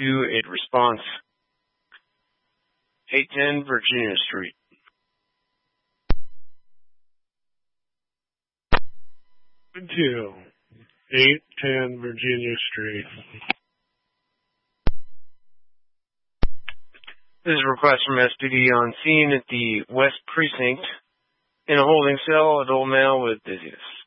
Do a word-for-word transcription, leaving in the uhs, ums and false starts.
a response. eight ten Virginia Street. Two. eight ten Virginia Street. This is a request from S P D on scene at the West Precinct in a holding cell, adult male with dizziness.